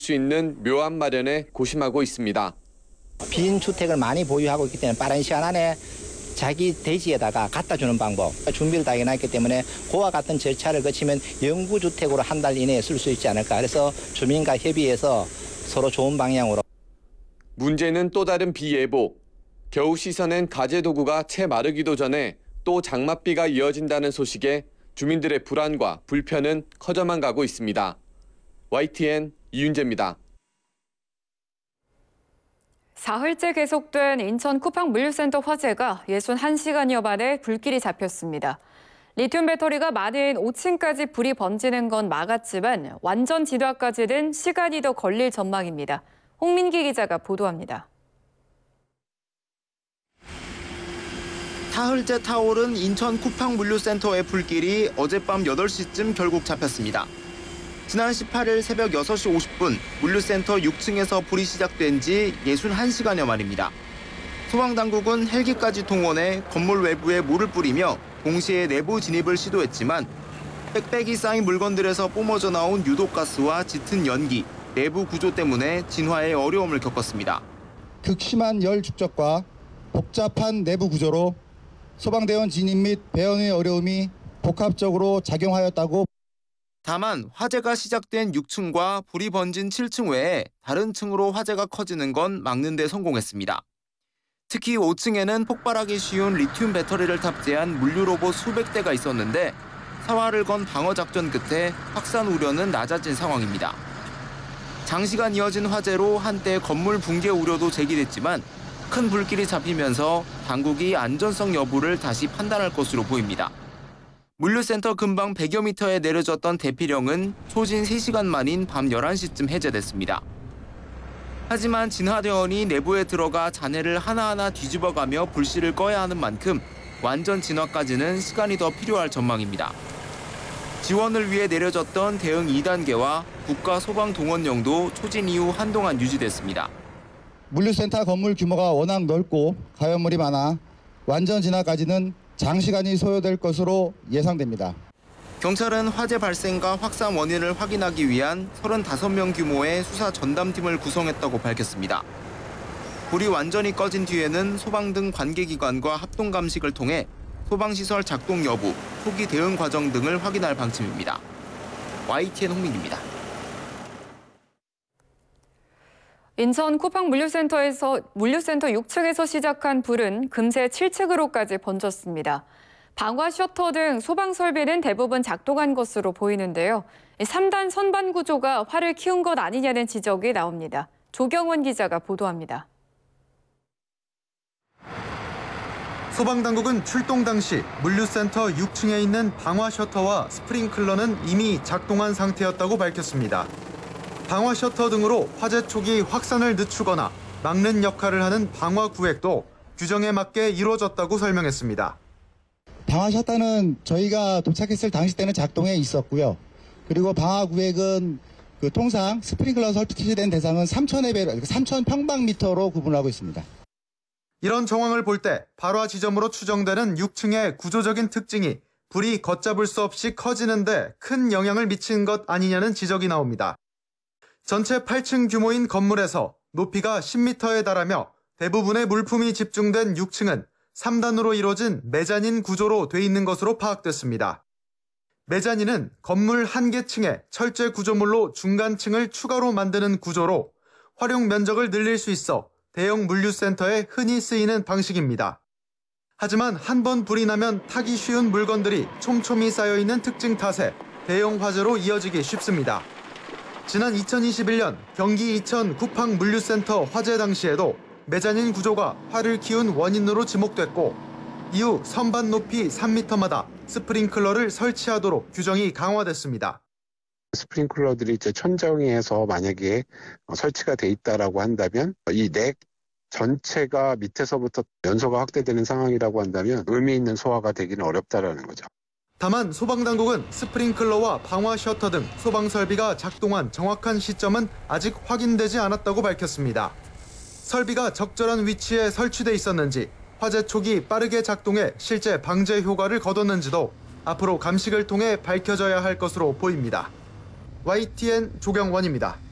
수 있는 묘안 마련에 고심하고 있습니다. 빈 주택을 많이 보유하고 있기 때문에 빠른 시간 안에 자기 대지에다가 갖다 주는 방법 준비를 다 해놨기 때문에 그와 같은 절차를 거치면 영구주택으로 한 달 이내에 쓸 수 있지 않을까. 그래서 주민과 협의해서 서로 좋은 방향으로. 문제는 또 다른 비 예보. 겨우 씻어낸 가재도구가 채 마르기도 전에 또 장맛비가 이어진다는 소식에 주민들의 불안과 불편은 커져만 가고 있습니다. YTN 이윤재입니다. 사흘째 계속된 인천 쿠팡 물류센터 화재가 61시간여 만에 불길이 잡혔습니다. 리튬 배터리가 많은 5층까지 불이 번지는 건 막았지만 완전 진화까지는 시간이 더 걸릴 전망입니다. 홍민기 기자가 보도합니다. 사흘째 타오른 인천 쿠팡 물류센터의 불길이 어젯밤 8시쯤 결국 잡혔습니다. 지난 18일 새벽 6시 50분 물류센터 6층에서 불이 시작된 지 61시간여 만입니다. 소방당국은 헬기까지 동원해 건물 외부에 물을 뿌리며 동시에 내부 진입을 시도했지만 빽빽이 쌓인 물건들에서 뿜어져 나온 유독가스와 짙은 연기, 내부 구조 때문에 진화에 어려움을 겪었습니다. 극심한 열 축적과 복잡한 내부 구조로 소방대원 진입 및 배원의 어려움이 복합적으로 작용하였다고. 다만 화재가 시작된 6층과 불이 번진 7층 외에 다른 층으로 화재가 커지는 건 막는 데 성공했습니다. 특히 5층에는 폭발하기 쉬운 리튬 배터리를 탑재한 물류 로봇 수백 대가 있었는데 사활을 건 방어 작전 끝에 확산 우려는 낮아진 상황입니다. 장시간 이어진 화재로 한때 건물 붕괴 우려도 제기됐지만 큰 불길이 잡히면서 당국이 안전성 여부를 다시 판단할 것으로 보입니다. 물류센터 근방 100여 미터에 내려졌던 대피령은 소진 3시간 만인 밤 11시쯤 해제됐습니다. 하지만 진화대원이 내부에 들어가 잔해를 하나하나 뒤집어가며 불씨를 꺼야 하는 만큼 완전 진화까지는 시간이 더 필요할 전망입니다. 지원을 위해 내려졌던 대응 2단계와 국가소방동원령도 초진 이후 한동안 유지됐습니다. 물류센터 건물 규모가 워낙 넓고 가연물이 많아 완전 진화까지는 장시간이 소요될 것으로 예상됩니다. 경찰은 화재 발생과 확산 원인을 확인하기 위한 35명 규모의 수사 전담팀을 구성했다고 밝혔습니다. 불이 완전히 꺼진 뒤에는 소방 등 관계기관과 합동 감식을 통해 소방시설 작동 여부, 초기 대응 과정 등을 확인할 방침입니다. YTN 홍민기입니다. 인천 쿠팡 물류센터 6층에서 시작한 불은 금세 7층으로까지 번졌습니다. 방화 셔터 등 소방 설비는 대부분 작동한 것으로 보이는데요. 3단 선반 구조가 화를 키운 것 아니냐는 지적이 나옵니다. 조경원 기자가 보도합니다. 소방당국은 출동 당시 물류센터 6층에 있는 방화 셔터와 스프링클러는 이미 작동한 상태였다고 밝혔습니다. 방화 셔터 등으로 화재 초기 확산을 늦추거나 막는 역할을 하는 방화 구획도 규정에 맞게 이루어졌다고 설명했습니다. 방화 셔터는 저희가 도착했을 당시 때는 작동해 있었고요. 그리고 방화 구획은 통상 스프링클러 설치된 대상은 3,000 평방미터로 구분하고 있습니다. 이런 정황을 볼 때 발화 지점으로 추정되는 6층의 구조적인 특징이 불이 걷잡을 수 없이 커지는데 큰 영향을 미친 것 아니냐는 지적이 나옵니다. 전체 8층 규모인 건물에서 높이가 10m에 달하며 대부분의 물품이 집중된 6층은 3단으로 이루어진 메자닌 구조로 돼 있는 것으로 파악됐습니다. 메자닌은 건물 한 개 층에 철제 구조물로 중간층을 추가로 만드는 구조로 활용 면적을 늘릴 수 있어 대형 물류센터에 흔히 쓰이는 방식입니다. 하지만 한 번 불이 나면 타기 쉬운 물건들이 촘촘히 쌓여있는 특징 탓에 대형 화재로 이어지기 쉽습니다. 지난 2021년 경기 이천 쿠팡 물류센터 화재 당시에도 메자닌 구조가 화를 키운 원인으로 지목됐고 이후 선반 높이 3m마다 스프링클러를 설치하도록 규정이 강화됐습니다. 스프링클러들이 이제 천정에서 만약에 설치가 돼 있다라고 한다면 이 넥 전체가 밑에서부터 연소가 확대되는 상황이라고 한다면 의미 있는 소화가 되기는 어렵다라는 거죠. 다만 소방당국은 스프링클러와 방화 셔터 등 소방 설비가 작동한 정확한 시점은 아직 확인되지 않았다고 밝혔습니다. 설비가 적절한 위치에 설치돼 있었는지, 화재 초기 빠르게 작동해 실제 방제 효과를 거뒀는지도 앞으로 감식을 통해 밝혀져야 할 것으로 보입니다. YTN 조경원입니다.